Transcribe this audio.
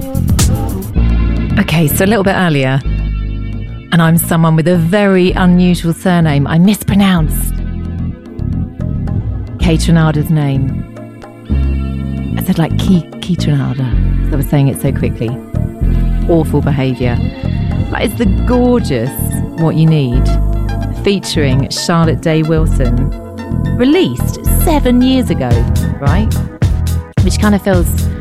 Okay, so a little bit earlier, and I'm someone with a very unusual surname. I mispronounced Kate Renada's name. I said like Keith Renada. I was saying it so quickly. Awful behaviour. But it's the gorgeous What You Need, featuring Charlotte Day Wilson, released 7 years ago, right? Which kind of feels